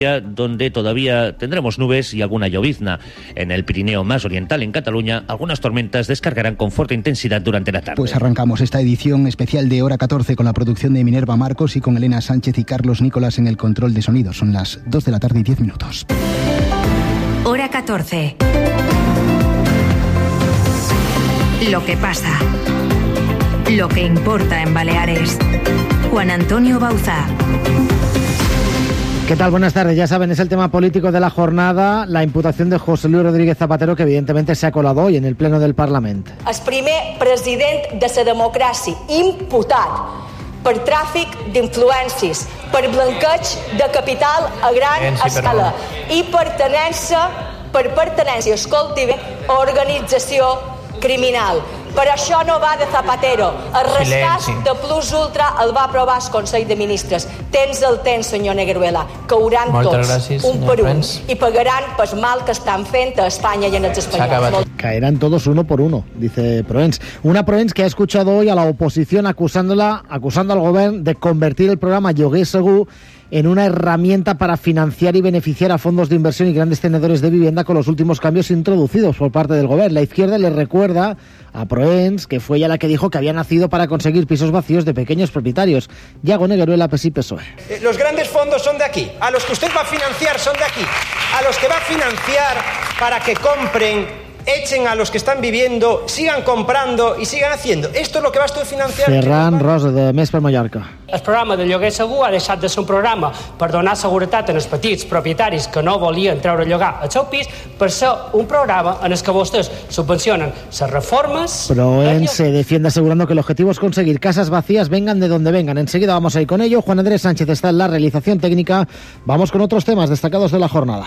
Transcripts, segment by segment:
donde todavía tendremos nubes y alguna llovizna. En el Pirineo más oriental, en Cataluña, algunas tormentas descargarán con fuerte intensidad durante la tarde. Pues arrancamos esta edición especial de Hora 14 con la producción de Minerva Marcos y con Elena Sánchez y Carlos Nicolás en el control de sonido. Son las 2 de la tarde y 10 minutos. Hora 14. Lo que pasa. Lo que importa en Baleares. Juan Antonio Bauzá. ¿Qué tal? Buenas tardes. Ya saben, es el tema político de la jornada, la imputación de José Luis Rodríguez Zapatero, que evidentemente se ha colado hoy en el Pleno del Parlamento. El primer president de la democràcia imputat per tràfic d'influències, per blanqueig de capital a gran escala i per pertinença, escolti bé, a organització criminal. Per això no va de Zapatero. El rescat de Plus Ultra el va aprovar el Consell de Ministres. Tens el temps, senyor Negueruela. Cauran tots, un per un, i pagaran pel mal que estan fent a Espanya i en els espanyols. Caerán todos uno por uno, dice Proens. Una Proens que ha escuchado hoy a la oposición acusando al gobierno de convertir el programa Lloguer Segur en una herramienta para financiar y beneficiar a fondos de inversión y grandes tenedores de vivienda con los últimos cambios introducidos por parte del gobierno. La izquierda le recuerda a Proens, que fue ella la que dijo que había nacido para conseguir pisos vacíos de pequeños propietarios. Yago Negueruela, PSI y PSOE. Los grandes fondos son de aquí. A los que usted va a financiar son de aquí. A los que va a financiar para que compren, echen a los que están viviendo, sigan comprando i sigan haciendo. Esto es lo que vas tú a financiar. Ferran Rosa, de Més per Mallorca. El programa de lloguer segur ha deixat de ser un programa per donar seguretat als petits propietaris que no volien treure llogar el seu pis, per ser un programa en el que vostès subvencionen les reformes. Proens se defiende asegurando que el objetivo es conseguir casas vacías, vengan de donde vengan. Enseguida vamos a ir con ello. Juan Andrés Sánchez está en la realización técnica. Vamos con otros temas destacados de la jornada.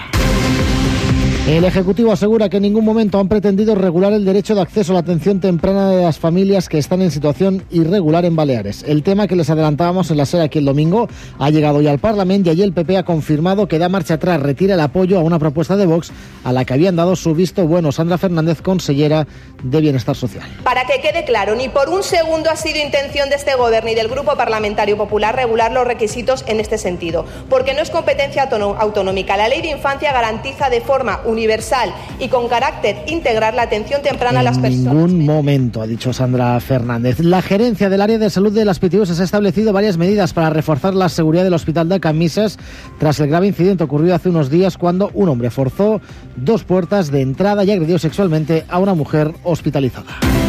El Ejecutivo asegura que en ningún momento han pretendido regular el derecho de acceso a la atención temprana de las familias que están en situación irregular en Baleares. El tema que les adelantábamos en la SER aquí el domingo ha llegado ya al Parlamento y allí el PP ha confirmado que da marcha atrás, retira el apoyo a una propuesta de Vox a la que habían dado su visto bueno. Sandra Fernández, consellera de Bienestar Social. Para que quede claro, ni por un segundo ha sido intención de este Gobierno ni del Grupo Parlamentario Popular regular los requisitos en este sentido, porque no es competencia autonómica. La Ley de Infancia garantiza de forma universal y con carácter integral la atención temprana a las personas. En ningún momento, ha dicho Sandra Fernández. La gerencia del área de salud de las Pitiusas ha establecido varias medidas para reforzar la seguridad del hospital de Camisas tras el grave incidente ocurrido hace unos días cuando un hombre forzó 2 puertas de entrada y agredió sexualmente a una mujer hospitalizada.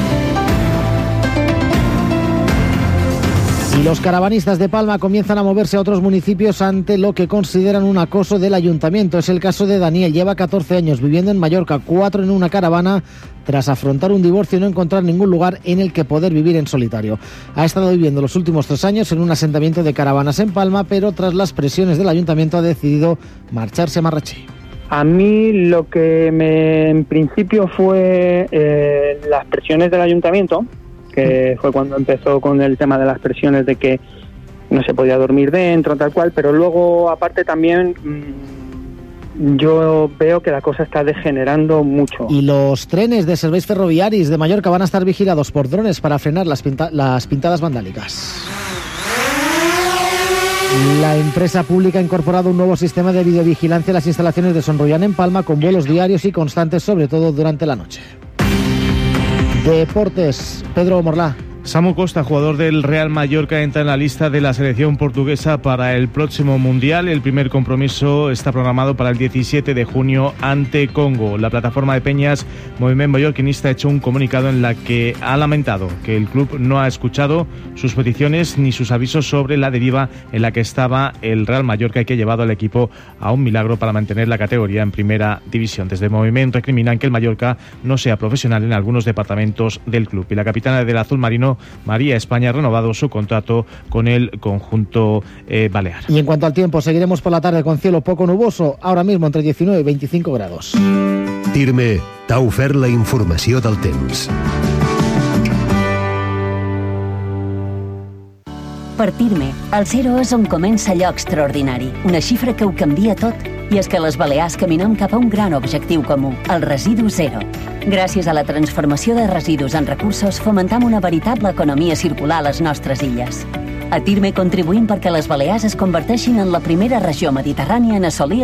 Y los caravanistas de Palma comienzan a moverse a otros municipios ante lo que consideran un acoso del ayuntamiento. Es el caso de Daniel. Lleva 14 años viviendo en Mallorca, 4 en una caravana, tras afrontar un divorcio y no encontrar ningún lugar en el que poder vivir en solitario. Ha estado viviendo los últimos 3 años en un asentamiento de caravanas en Palma, pero tras las presiones del ayuntamiento ha decidido marcharse a Marratxí. A mí lo que en principio fue las presiones del ayuntamiento, que fue cuando empezó con el tema de las presiones de que no se podía dormir dentro, tal cual, pero luego aparte también yo veo que la cosa está degenerando mucho. Y los trenes de Serveis Ferroviaris de Mallorca van a estar vigilados por drones para frenar las pintadas vandálicas. La empresa pública ha incorporado un nuevo sistema de videovigilancia a las instalaciones de Son Rotllan en Palma, con vuelos diarios y constantes, sobre todo durante la noche. Deportes, Pedro Morlá. Samu Costa, jugador del Real Mallorca, entra en la lista de la selección portuguesa para el próximo Mundial. El primer compromiso está programado para el 17 de junio ante Congo. La plataforma de peñas Moviment Mallorquinista ha hecho un comunicado en la que ha lamentado que el club no ha escuchado sus peticiones ni sus avisos sobre la deriva en la que estaba el Real Mallorca y que ha llevado al equipo a un milagro para mantener la categoría en primera división. Desde Moviment recriminan que el Mallorca no sea profesional en algunos departamentos del club. Y la capitana del azul marino, María España, ha renovado su contrato con el conjunto balear. Y en cuanto al tiempo, seguiremos por la tarde con cielo poco nuboso, ahora mismo entre 19 y 25 grados. TIRME t'ha ofert la informació del temps. Per TIRME, el 0 és on comença allò extraordinari, una xifra que ho canvia tot. I és que les Balears caminem cap a un gran objectiu comú, el residu zero. Gràcies a la transformació de residus en recursos, fomentam una veritable economia circular a les nostres illes. A TIRME contribuïm perquè les Balears es converteixin en la primera regió mediterrània en assolir